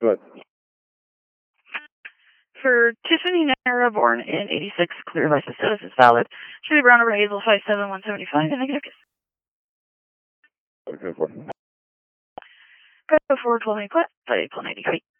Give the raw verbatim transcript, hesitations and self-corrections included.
Good. For Tiffany Nara, born in eighty-six, clear license status is valid. Shirley Brown over Hazel, five seven one seven five, and negative kiss. Okay, for. Go forward, twelve eight, five eight, ninety,